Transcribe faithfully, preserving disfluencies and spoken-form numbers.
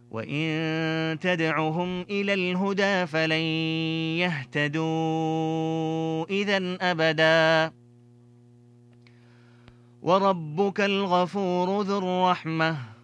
وإن تدعهم إلى الهدى فلن يهتدوا إذًا أبدًا وربك الغفور ذو الرحمة